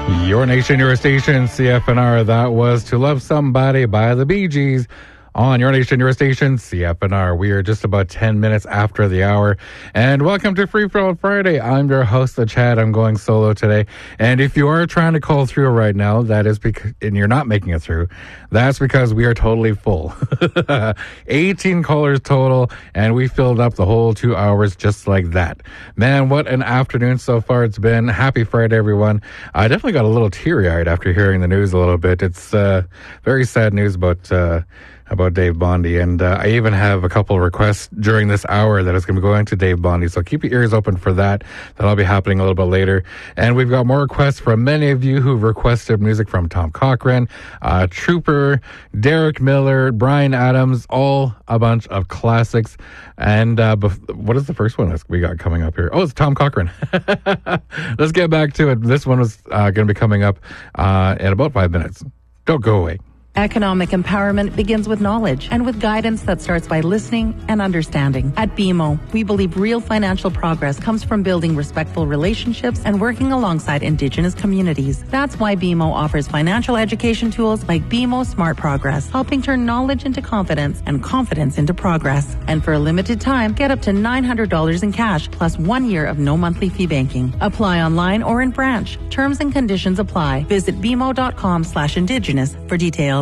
Your Nation, Your Station, CFNR. That was To Love Somebody by the Bee Gees. On Your Nation, Your Station, CFNR. We are just about 10 minutes after the hour. And welcome to Free For All Friday. I'm your host, The Chad. I'm going solo today. And if you are trying to call through right now, that is because, and you're not making it through, that's because we are totally full. 18 callers total, and we filled up the whole 2 hours just like that. Man, what an afternoon so far it's been. Happy Friday, everyone. I definitely got a little teary-eyed after hearing the news a little bit. It's very sad news about Dave Bondi. And I even have a couple of requests during this hour that is going to be going to Dave Bondi. So keep your ears open for that. That'll be happening a little bit later. And we've got more requests from many of you who've requested music from Tom Cochrane, Trooper, Derek Miller, Bryan Adams, all a bunch of classics. And what is the first one that we got coming up here? Oh, it's Tom Cochrane. Let's get back to it. This one was going to be coming up in about 5 minutes. Don't go away. Economic empowerment begins with knowledge and with guidance that starts by listening and understanding. At BMO, we believe real financial progress comes from building respectful relationships and working alongside Indigenous communities. That's why BMO offers financial education tools like BMO Smart Progress, helping turn knowledge into confidence and confidence into progress. And for a limited time, get up to $900 in cash plus 1 year of no monthly fee banking. Apply online or in branch. Terms and conditions apply. Visit bmo.com/indigenous for details.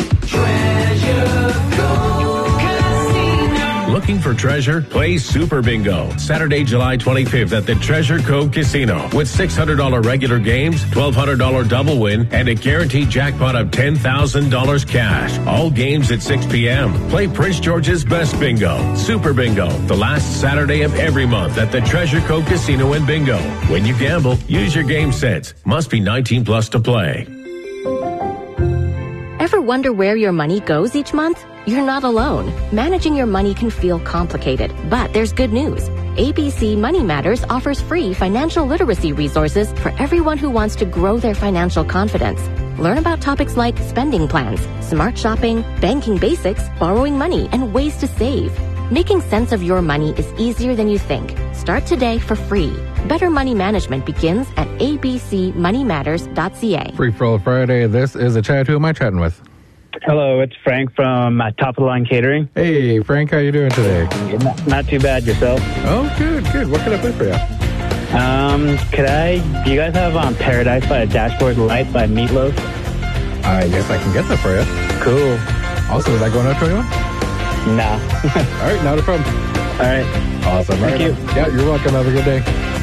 Looking for treasure? Play Super Bingo. Saturday, July 25th at the Treasure Cove Casino with $600 regular games, $1,200 double win, and a guaranteed jackpot of $10,000 cash. All games at 6 p.m. Play Prince George's Best Bingo. Super Bingo, the last Saturday of every month at the Treasure Cove Casino and Bingo. When you gamble, use your game sense. Must be 19 plus to play. Ever wonder where your money goes each month? You're not alone. Managing your money can feel complicated, but there's good news. ABC Money Matters offers free financial literacy resources for everyone who wants to grow their financial confidence. Learn about topics like spending plans, smart shopping, banking basics, borrowing money, and ways to save. Making sense of your money is easier than you think. Start today for free. Better money management begins at abcmoneymatters.ca. Free for All Friday. This is a chat. Who am I chatting with? Hello, it's Frank from Top of the Line Catering. Hey, Frank, how you doing today? Not too bad, yourself? Oh, good. What can I put for you? Do you guys have Paradise by a Dashboard Light by Meatloaf? I guess I can get that for you. Cool. Also, is that going out for anyone? Nah. All right, not a problem. All right. Awesome. Thank you. Yeah, you're welcome. Have a good day.